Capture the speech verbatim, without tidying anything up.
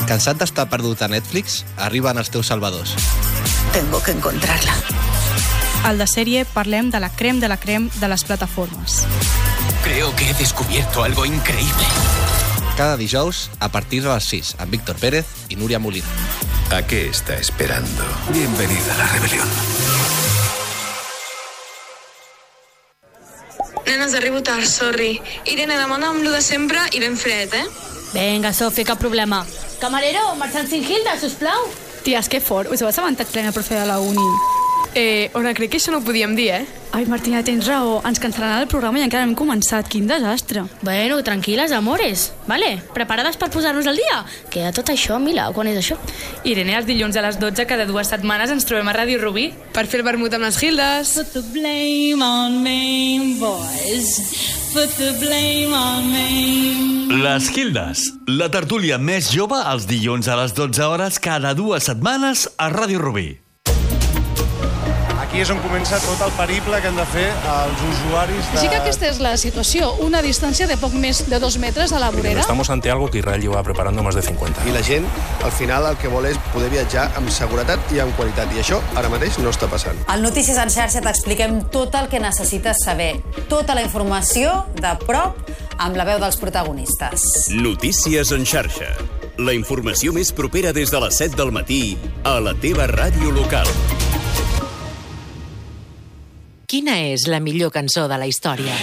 Cansat d'estar perdut a Netflix? Arriben els teus salvadors. Tengo que encontrarla. Al de sèrie parlem de la crem de la crem de les plataformes. Creo que he descubierto algo increíble. Cada dijous, a partir de les sis, amb Víctor Pérez i Núria Molina. ¿A qué está esperando? Bienvenida a la rebelión. Nenes, arribo tard, sorry. Irene, demana amb lo de sempre i ben fred, eh? Vinga, Sofi, cap problema. Camarero, marxant sin Hilda, sisplau. Ties, que fort. Us heu assabentat plena profe de la uni. Eh, Ona, crec que això no ho podíem dir, eh? Ai, Martina, tens raó. Ens cancel·laran el programa i encara no hem començat. Quin desastre. Bueno, tranquil·les, amores. Vale, preparades per posar-nos al dia? Que a tot això, Mila, quan és això? Irene, els dilluns a les dotze cada dues setmanes ens trobem a Ràdio Rubí per fer el vermut amb les Hildes. Put the blame on me, boys. Put the blame on me. Les Hildes, la tertúlia més jove els dilluns a les dotze hores cada dues setmanes a Ràdio Rubí. Aquí és on comença tot el periple que han de fer els usuaris de... Sí que aquesta és la situació, una distància de poc més de dos metres a la vorera. Estamos ante algo que Israel lleva preparando más de cincuenta. I la gent, al final, el que vol és poder viatjar amb seguretat i amb qualitat, i això ara mateix no està passant. Al Notícies en xarxa t'expliquem tot el que necessites saber, tota la informació de prop amb la veu dels protagonistes. Notícies en xarxa, la informació més propera des de les set del matí a la teva ràdio local. Quina és la millor cançó de la història?